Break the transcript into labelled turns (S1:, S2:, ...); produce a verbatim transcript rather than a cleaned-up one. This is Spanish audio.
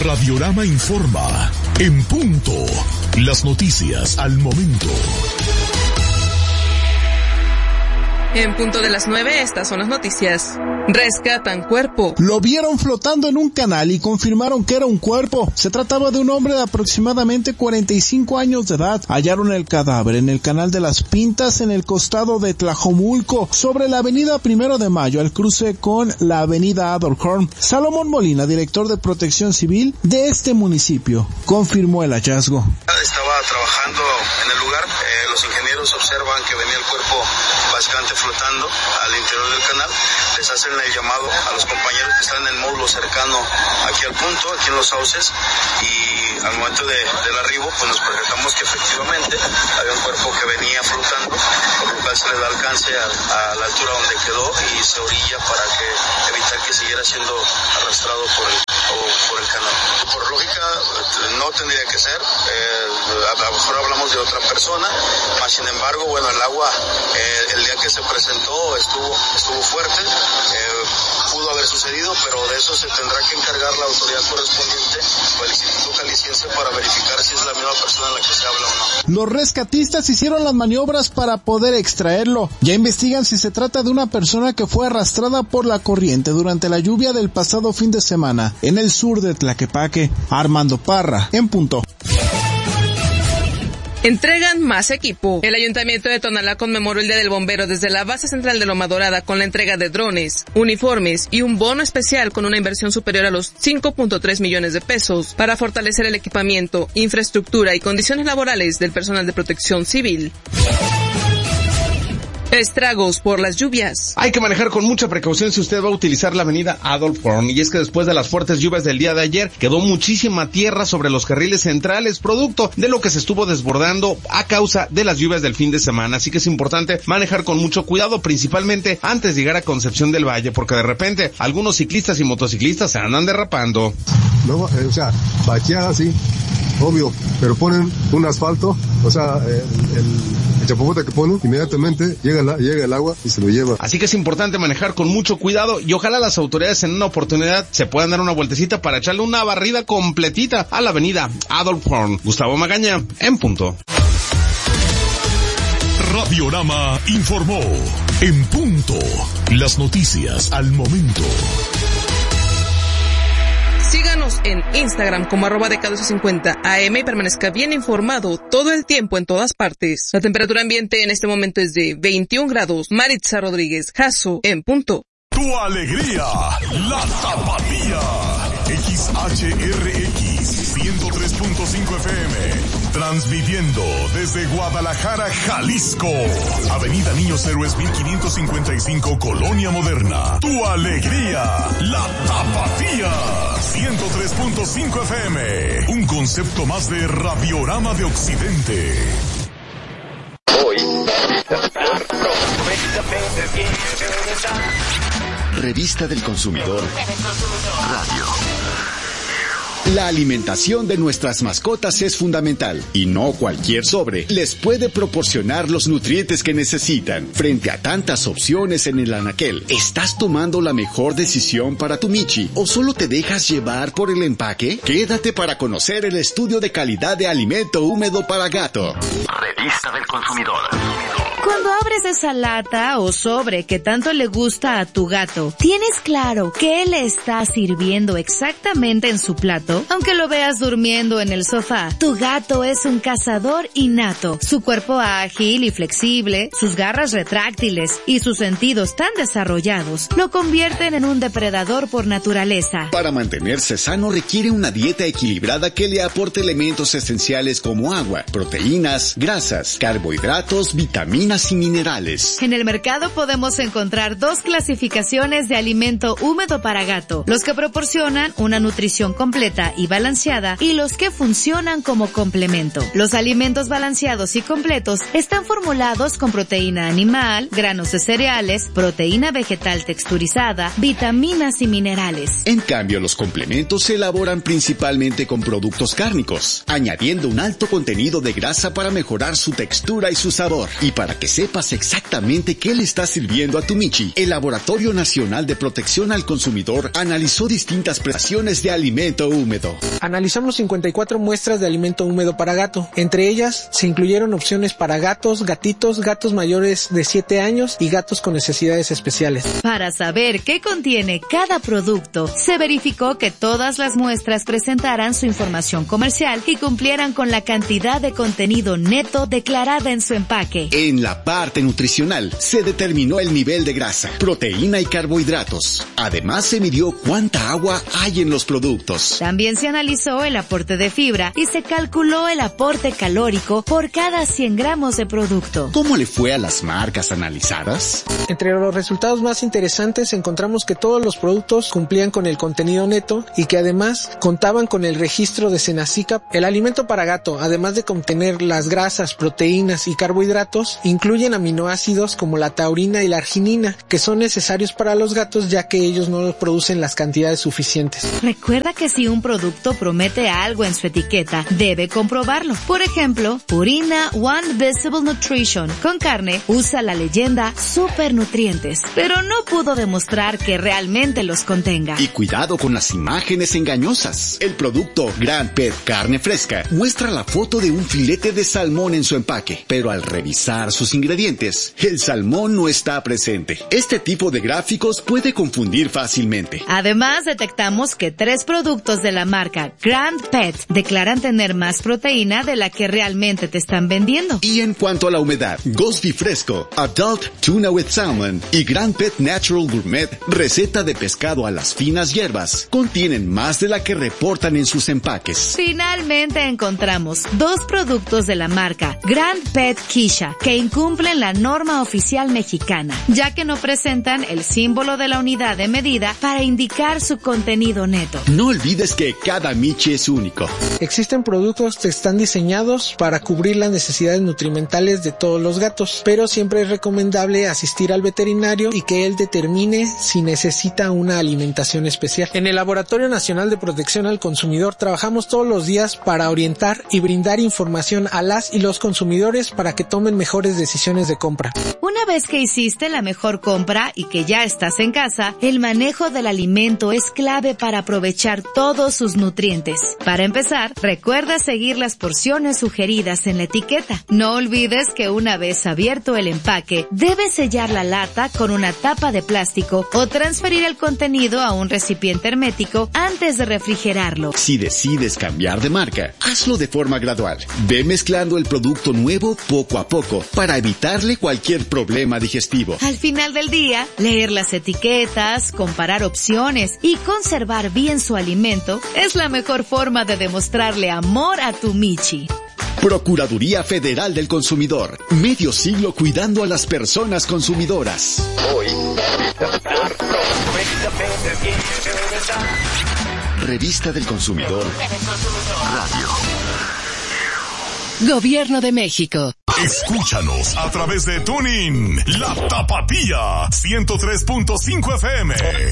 S1: Radiorama informa. En punto. Las noticias al momento.
S2: En punto de las nueve, estas son las noticias. Rescatan cuerpo.
S3: Lo vieron flotando en un canal y confirmaron que era un cuerpo. Se trataba de un hombre de aproximadamente cuarenta y cinco años de edad. Hallaron el cadáver en el canal de las Pintas, en el costado de Tlajomulco, sobre la avenida Primero de Mayo, al cruce con la avenida Adolf Horn. Salomón Molina, director de Protección Civil de este municipio, confirmó el hallazgo.
S4: Estaba trabajando en el lugar. Eh, los ingenieros observan que venía el cuerpo básicamente flotando al interior del canal. Les hacen el llamado a los compañeros que están en el módulo cercano aquí al punto, aquí en los sauces, y al momento de, del arribo pues nos percatamos que efectivamente había un cuerpo que venía flotando, por lo cual se le da alcance a, a la altura donde quedó y se orilla para que evitar que siguiera siendo arrastrado por el, o por el canal. Por lógica no tendría que ser, eh, a lo mejor hablamos de otra persona, más sin embargo, bueno, el agua eh, el día que se presentó estuvo estuvo fuerte, eh, pudo haber sucedido, pero de eso se tendrá que encargar la autoridad correspondiente o el Instituto Jalisciense para verificar si es la misma persona en la que se habla o no.
S3: Los rescatistas hicieron las maniobras para poder extraerlo. Ya investigan si se trata de una persona que fue arrastrada por la corriente durante la lluvia del pasado fin de semana en el sur de Tlaquepaque. Armando Parra, en punto.
S2: Entregan más equipo. El Ayuntamiento de Tonalá conmemoró el Día del Bombero desde la base central de Loma Dorada con la entrega de drones, uniformes y un bono especial con una inversión superior a los cinco punto tres millones de pesos para fortalecer el equipamiento, infraestructura y condiciones laborales del personal de protección civil. Estragos por las lluvias.
S5: Hay que manejar con mucha precaución si usted va a utilizar la avenida Adolf Horn, y es que después de las fuertes lluvias del día de ayer quedó muchísima tierra sobre los carriles centrales, producto de lo que se estuvo desbordando a causa de las lluvias del fin de semana, así que es importante manejar con mucho cuidado, principalmente antes de llegar a Concepción del Valle, porque de repente algunos ciclistas y motociclistas se andan derrapando.
S6: No, eh, o sea, bacheada sí, obvio, pero ponen un asfalto, o sea, el, el, el chapopote que ponen, inmediatamente llega, la, llega el agua y se lo lleva.
S5: Así que es importante manejar con mucho cuidado y ojalá las autoridades en una oportunidad se puedan dar una vueltecita para echarle una barrida completita a la avenida Adolf Horn. Gustavo Magaña, en punto.
S1: Radiorama informó. En punto. Las noticias al momento.
S2: Síganos en Instagram como arroba de catorce cincuenta A M y permanezca bien informado todo el tiempo en todas partes. La temperatura ambiente en este momento es de veintiún grados. Maritza Rodríguez, Jasso, en punto.
S1: Tu alegría, la Tapatía. X H R X ciento tres punto cinco F M. Transmitiendo desde Guadalajara, Jalisco. Avenida Niños Héroes mil quinientos cincuenta y cinco, Colonia Moderna. Tu alegría, la Tapatía. ciento tres punto cinco F M. Un concepto más de Radiorama de Occidente.
S7: Hoy.
S8: Revista del Consumidor Radio. La alimentación de nuestras mascotas es fundamental y no cualquier sobre les puede proporcionar los nutrientes que necesitan. Frente a tantas opciones en el anaquel, ¿estás tomando la mejor decisión para tu Michi o solo te dejas llevar por el empaque? Quédate para conocer el estudio de calidad de alimento húmedo para gato.
S7: Revista del Consumidor.
S9: Cuando abres esa lata o sobre que tanto le gusta a tu gato, ¿tienes claro qué le está sirviendo exactamente en su plato? Aunque lo veas durmiendo en el sofá, tu gato es un cazador innato. Su cuerpo ágil y flexible, sus garras retráctiles y sus sentidos tan desarrollados lo convierten en un depredador por naturaleza.
S8: Para mantenerse sano requiere una dieta equilibrada que le aporte elementos esenciales como agua, proteínas, grasas, carbohidratos, vitaminas y minerales.
S9: En el mercado podemos encontrar dos clasificaciones de alimento húmedo para gato, los que proporcionan una nutrición completa y balanceada y los que funcionan como complemento. Los alimentos balanceados y completos están formulados con proteína animal, granos de cereales, proteína vegetal texturizada, vitaminas y minerales.
S8: En cambio, los complementos se elaboran principalmente con productos cárnicos, añadiendo un alto contenido de grasa para mejorar su textura y su sabor. Y para que que sepas exactamente qué le está sirviendo a tu Michi, el Laboratorio Nacional de Protección al Consumidor analizó distintas prestaciones de alimento húmedo.
S10: Analizamos cincuenta y cuatro muestras de alimento húmedo para gato. Entre ellas se incluyeron opciones para gatos, gatitos, gatos mayores de siete años y gatos con necesidades especiales.
S9: Para saber qué contiene cada producto, se verificó que todas las muestras presentaran su información comercial y cumplieran con la cantidad de contenido neto declarada en su empaque.
S8: En la parte nutricional se determinó el nivel de grasa, proteína y carbohidratos. Además se midió cuánta agua hay en los productos.
S9: También se analizó el aporte de fibra y se calculó el aporte calórico por cada cien gramos de producto.
S8: ¿Cómo le fue a las marcas analizadas?
S10: Entre los resultados más interesantes encontramos que todos los productos cumplían con el contenido neto y que además contaban con el registro de Senasica. El alimento para gato, además de contener las grasas, proteínas y carbohidratos, incluyen aminoácidos como la taurina y la arginina, que son necesarios para los gatos ya que ellos no producen las cantidades suficientes.
S9: Recuerda que si un producto promete algo en su etiqueta, debe comprobarlo. Por ejemplo, Purina One Visible Nutrition con carne usa la leyenda super nutrientes, pero no pudo demostrar que realmente los contenga.
S8: Y cuidado con las imágenes engañosas. El producto Grand Pet Carne Fresca muestra la foto de un filete de salmón en su empaque, pero al revisar sus ingredientes, el salmón no está presente. Este tipo de gráficos puede confundir fácilmente.
S9: Además, detectamos que tres productos de la marca Grand Pet declaran tener más proteína de la que realmente te están vendiendo.
S8: Y en cuanto a la humedad, Gosby Fresco, Adult Tuna with Salmon y Grand Pet Natural Gourmet, receta de pescado a las finas hierbas, contienen más de la que reportan en sus empaques.
S9: Finalmente encontramos dos productos de la marca Grand Pet Kisha que incumplen la norma oficial mexicana, ya que no presentan el símbolo de la unidad de medida para indicar su contenido neto.
S8: No olvides que cada Michi es único.
S10: Existen productos que están diseñados para cubrir las necesidades nutrimentales de todos los gatos, pero siempre es recomendable asistir al veterinario y que él determine si necesita una alimentación especial. En el Laboratorio Nacional de Protección al Consumidor trabajamos todos los días para orientar y brindar información a las y los consumidores para que tomen mejores decisiones de compra.
S9: Una vez que hiciste la mejor compra y que ya estás en casa, el manejo del alimento es clave para aprovechar todos sus nutrientes. Para empezar, recuerda seguir las porciones sugeridas en la etiqueta. No olvides que una vez abierto el empaque, debes sellar la lata con una tapa de plástico o transferir el contenido a un recipiente hermético antes de refrigerarlo.
S8: Si decides cambiar de marca, hazlo de forma gradual. Ve mezclando el producto nuevo poco a poco para evitarle cualquier problema digestivo.
S9: Al final del día, leer las etiquetas, comparar opciones y conservar bien su alimento es la mejor forma de demostrarle amor a tu Michi.
S8: Procuraduría Federal del Consumidor. Medio siglo cuidando a las personas consumidoras.
S7: Hoy.
S8: Revista del Consumidor. Radio.
S11: Gobierno de México.
S1: Escúchanos a través de TuneIn, La Tapatía, ciento tres punto cinco F M.